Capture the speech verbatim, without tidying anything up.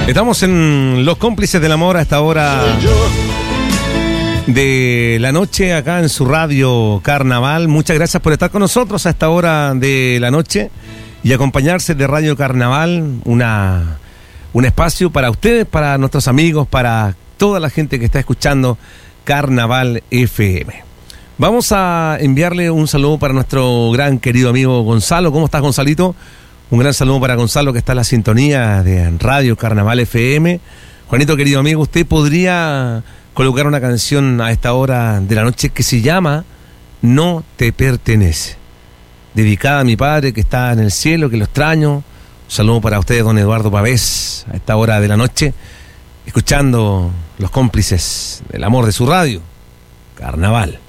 Estamos en Los Cómplices del Amor a esta hora de la noche acá en su radio Carnaval. Muchas gracias por estar con nosotros a esta hora de la noche y acompañarse de Radio Carnaval, una, un espacio para ustedes, para nuestros amigos, para toda la gente que está escuchando Carnaval F M. Vamos a enviarle un saludo para nuestro gran querido amigo Gonzalo. ¿Cómo estás, Gonzalito? Un gran saludo para Gonzalo, que está en la sintonía de Radio Carnaval F M. Juanito, querido amigo, ¿usted podría colocar una canción a esta hora de la noche que se llama No te pertenece? Dedicada a mi padre que está en el cielo, que lo extraño. Un saludo para ustedes, don Eduardo Pavés, a esta hora de la noche, escuchando Los Cómplices del Amor de su radio, Carnaval.